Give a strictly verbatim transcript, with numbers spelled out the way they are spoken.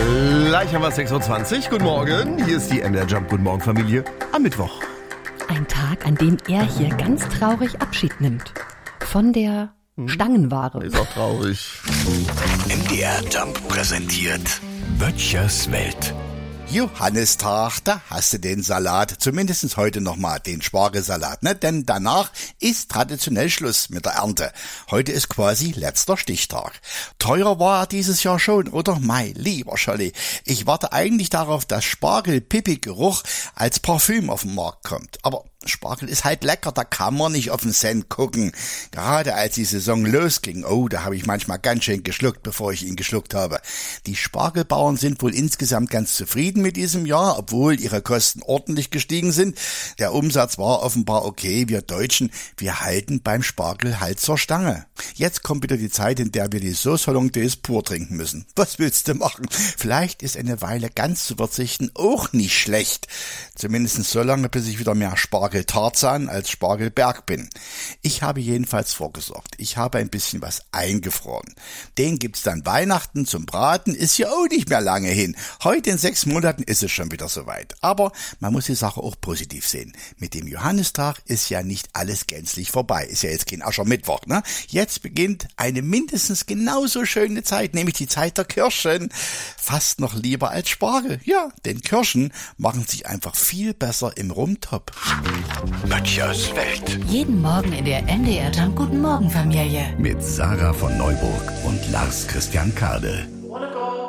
Gleich haben wir sechs Uhr zwanzig. Guten Morgen. Hier ist die M D R Jump. Guten Morgen, Familie. Am Mittwoch. Ein Tag, an dem er hier ganz traurig Abschied nimmt. Von der hm. Stangenware. Ist auch traurig. M D R Jump präsentiert Böttchers Welt. Johannistag, da hast du den Salat, zumindest heute nochmal den Spargelsalat, ne? Denn danach ist traditionell Schluss mit der Ernte. Heute ist quasi letzter Stichtag. Teuer war er dieses Jahr schon, oder? Mein lieber Scholli, ich warte eigentlich darauf, dass Spargel-Pipi-Geruch als Parfüm auf den Markt kommt. Aber Spargel ist halt lecker, da kann man nicht auf den Cent gucken. Gerade als die Saison losging, oh, da habe ich manchmal ganz schön geschluckt, bevor ich ihn geschluckt habe. Die Spargelbauern sind wohl insgesamt ganz zufrieden mit diesem Jahr, obwohl ihre Kosten ordentlich gestiegen sind. Der Umsatz war offenbar okay. Wir Deutschen, wir halten beim Spargel halt zur Stange. Jetzt kommt wieder die Zeit, in der wir die Sauce Hollandaise pur trinken müssen. Was willst du machen? Vielleicht ist eine Weile ganz zu verzichten auch nicht schlecht. Zumindest so lange, bis ich wieder mehr Spargel Tarzan als Spargelberg bin. Ich habe jedenfalls vorgesorgt. Ich habe ein bisschen was eingefroren. Den gibt's dann Weihnachten zum Braten, ist ja auch nicht mehr lange hin. Heute in sechs Monaten ist es schon wieder soweit. Aber man muss die Sache auch positiv sehen. Mit dem Johannistag ist ja nicht alles gänzlich vorbei. Ist ja jetzt kein Aschermittwoch, ne? Jetzt beginnt eine mindestens genauso schöne Zeit, nämlich die Zeit der Kirschen. Fast noch lieber als Spargel. Ja, denn Kirschen machen sich einfach viel besser im Rumtopf. Böttchers Welt. Jeden Morgen in der M D R Jump. Guten Morgen, Familie. Mit Sarah von Neuburg und Lars Christian Kade.